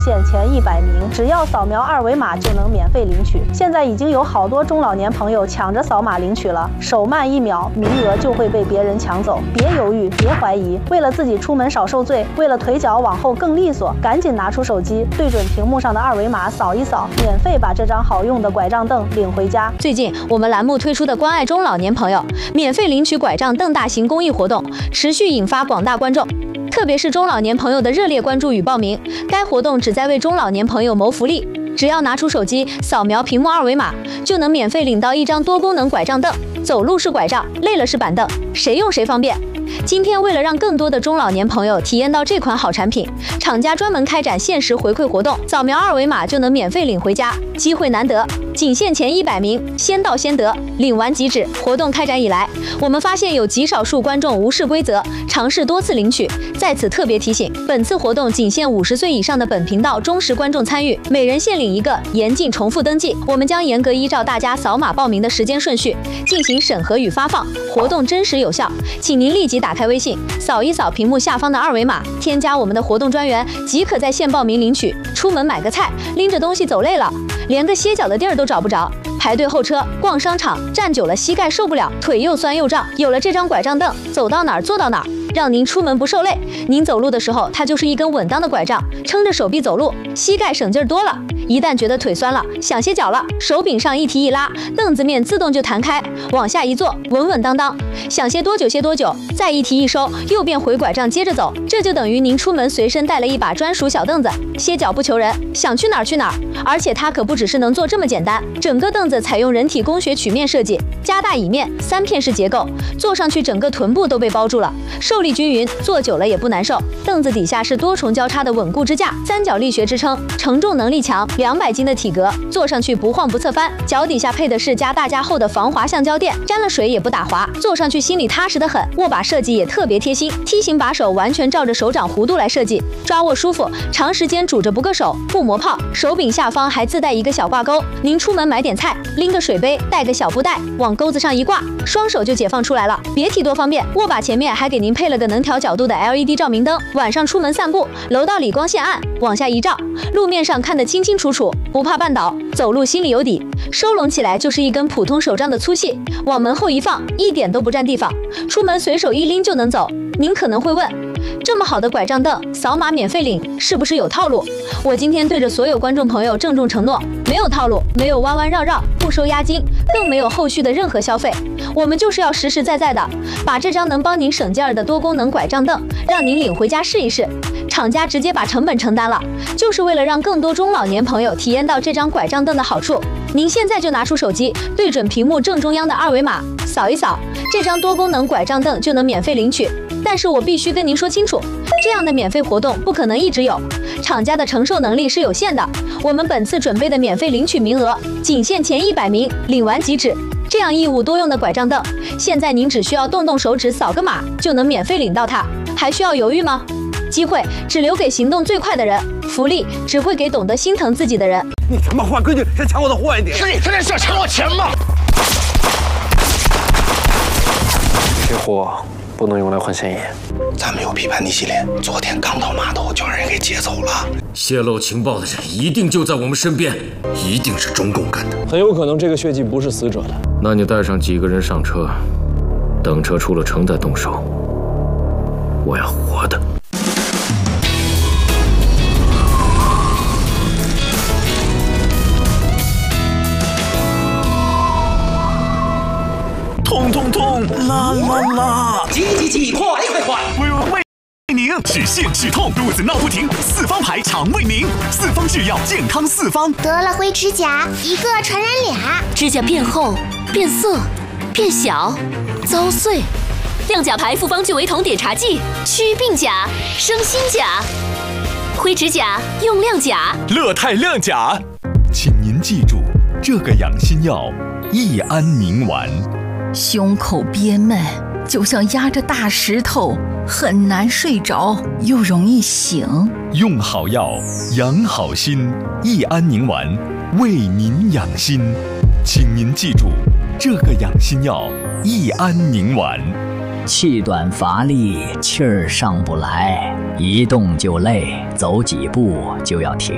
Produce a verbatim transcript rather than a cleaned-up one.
限前一百名，只要扫描二维码就能免费领取。现在已经有好多中老年朋友抢着扫码领取了，手慢一秒，名额就会被别人抢走。别犹豫，别怀疑，为了自己出门少受罪，为了腿脚往后更利索，赶紧拿出手机，对准屏幕上的二维码扫一扫，免费把这张好用的拐杖凳领回家。 最近我们栏目推出的关爱中老年朋友免费领取拐杖凳大型公益活动，持续引发广大观众，特别是中老年朋友的热烈关注与报名。该活动旨在为中老年朋友谋福利，只要拿出手机扫描屏幕二维码，就能免费领到一张多功能拐杖凳。走路是拐杖，累了是板凳，谁用谁方便。今天为了让更多的中老年朋友体验到这款好产品，厂家专门开展限时回馈活动，扫描二维码就能免费领回家，机会难得，仅限前一百名，先到先得，领完即止。活动开展以来，我们发现有极少数观众无视规则，尝试多次领取。在此特别提醒，本次活动仅限五十岁以上的本频道忠实观众参与，每人限领一个，严禁重复登记。我们将严格依照大家扫码报名的时间顺序进行审核与发放，活动真实有效，请您立即打开微信，扫一扫屏幕下方的二维码，添加我们的活动专员，即可在线报名领取。出门买个菜，拎着东西走累了，连个歇脚的地儿都找不着，排队候车，逛商场，站久了膝盖受不了，腿又酸又胀，有了这张拐杖凳，走到哪儿坐到哪儿，让您出门不受累。您走路的时候，它就是一根稳当的拐杖，撑着手臂走路，膝盖省劲儿多了。一旦觉得腿酸了，想歇脚了，手柄上一提一拉，凳子面自动就弹开，往下一坐，稳稳当当，想歇多久歇多久，再一提一收，又变回拐杖接着走。这就等于您出门随身带了一把专属小凳子，歇脚不求人，想去哪儿去哪儿。而且它可不只是能坐这么简单，整个凳子采用人体工学曲面设计，加大椅面，三片式结构，坐上去整个臀部都被包住了，受力均匀，坐久了也不难受。凳子底下是多重交叉的稳固支架，三角力学支撑，承重能力强，两百斤的体格，坐上去不晃不侧翻。脚底下配的是加大加厚的防滑橡胶垫，沾了水也不打滑，坐上去心里踏实的很。握把设计也特别贴心，梯形把手完全照着手掌弧度来设计，抓握舒服，长时间拄着不硌手，不磨泡。手柄下方还自带一个小挂钩，您出门买点菜，拎个水杯，带个小布袋，往钩子上一挂，双手就解放出来了，别提多方便。握把前面还给您配了个能调角度的 L E D 照明灯，晚上出门散步，楼道里光线暗，往下一照，路面上看得清清楚楚，不怕绊倒，走路心里有底。收拢起来就是一根普通手杖的粗细，往门后一放，一点都不占地方，出门随手一拎就能走。您可能会问，这么好的拐杖凳，扫码免费领，是不是有套路？我今天对着所有观众朋友郑重承诺，没有套路，没有弯弯绕绕，不收押金，更没有后续的任何消费。我们就是要实实在在的把这张能帮您省劲儿的多功能拐杖凳让您领回家试一试。厂家直接把成本承担了，就是为了让更多中老年朋友体验到这张拐杖凳的好处。您现在就拿出手机，对准屏幕正中央的二维码，扫一扫，这张多功能拐杖凳就能免费领取。但是我必须跟您说清楚，这样的免费活动不可能一直有，厂家的承受能力是有限的。我们本次准备的免费领取名额仅限前一百名，领完即止。这样一物多用的拐杖凳，现在您只需要动动手指扫个码就能免费领到它，还需要犹豫吗？机会只留给行动最快的人，福利只会给懂得心疼自己的人。 你他妈换规矩，先抢我的货一点！ 是你天天想抢我钱吗？ 这货不能用来换现银。 咱们有批判逆袭连，昨天刚到码头就让人给劫走了。 泄露情报的人一定就在我们身边，一定是中共干的。 很有可能这个血迹不是死者的。 那你带上几个人上车，等车出了城再动手。我要活的。 痛痛痛，啦啦啦！ 急急急，快快快！ 为为宁止泻止痛，肚子闹不停，四方牌肠胃宁，四方制药健康四方。 得了灰指甲，一个传染俩， 指甲变厚、变色、变小、遭碎。亮甲牌复方聚维酮碘茶剂，祛病甲、生新甲。灰指甲用亮甲， 乐泰亮甲。请您记住，这个养心药益安宁丸。 胸口憋闷，就像压着大石头，很难睡着，又容易醒。 用好药，养好心，益安宁丸为您养心。请您记住，这个养心药益安宁丸。 气短乏力，气儿上不来，一动就累，走几步就要停。